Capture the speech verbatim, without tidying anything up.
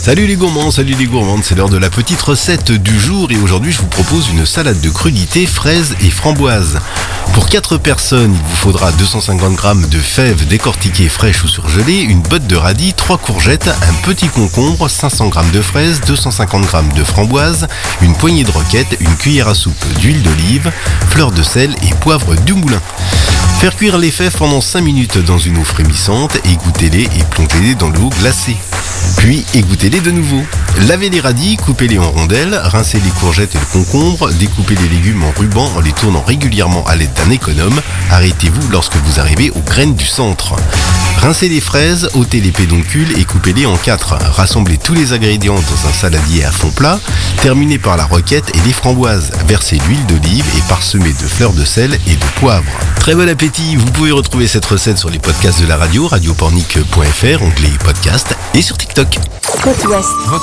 Salut les gourmands, salut les gourmandes, c'est l'heure de la petite recette du jour et aujourd'hui je vous propose une salade de crudités, fraises et framboises. Pour quatre personnes, il vous faudra deux cent cinquante grammes de fèves décortiquées fraîches ou surgelées, une botte de radis, trois courgettes, un petit concombre, cinq cents grammes de fraises, deux cent cinquante grammes de framboises, une poignée de roquettes, une cuillère à soupe d'huile d'olive, fleur de sel et poivre du moulin. Faire cuire les fèves pendant cinq minutes dans une eau frémissante, égouttez-les et plongez-les dans l'eau glacée. Puis égouttez-les de nouveau. Lavez les radis, coupez-les en rondelles, rincez les courgettes et le concombre, découpez les légumes en rubans en les tournant régulièrement à l'aide d'un économe. Arrêtez-vous lorsque vous arrivez aux graines du centre. Rincez les fraises, ôtez les pédoncules et coupez-les en quatre. Rassemblez tous les ingrédients dans un saladier à fond plat. Terminez par la roquette et les framboises. Versez l'huile d'olive et parsemez de fleurs de sel et de poivre. Très bon appétit! Vous pouvez retrouver cette recette sur les podcasts de la radio, radio pornic point f r, onglet podcast et sur TikTok. Côte Ouest.